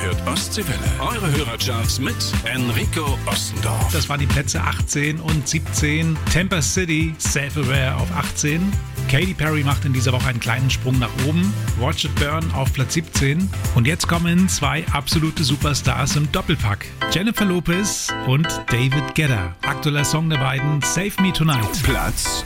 hört Ostseewelle. Eure Hörercharts mit Enrico Ostendorf. Das waren die Plätze 18 und 17. Tampa City, Self-Aware auf 18. Katy Perry macht in dieser Woche einen kleinen Sprung nach oben. Watch It Burn auf Platz 17. Und jetzt kommen zwei absolute Superstars im Doppelpack. Jennifer Lopez und David Guetta. Aktueller Song der beiden, Save Me Tonight. Platz